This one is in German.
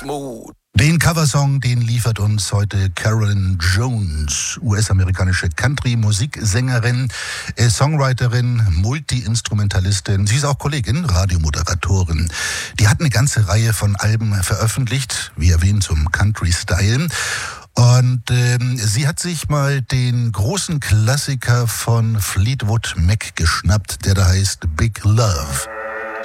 smooth. Den Coversong, den liefert uns heute Carolyn Jones, US-amerikanische Country-Musiksängerin, Songwriterin, Multi-Instrumentalistin. Sie ist auch Kollegin, Radiomoderatorin. Die hat eine ganze Reihe von Alben veröffentlicht, wie erwähnt zum Country-Style. Und sie hat sich mal den großen Klassiker von Fleetwood Mac geschnappt, der da heißt Big Love.